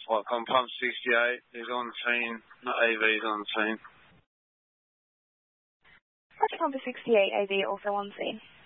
Like, on pump 68 is on scene, not AV's on scene. Roger, pump 68, AV also on scene.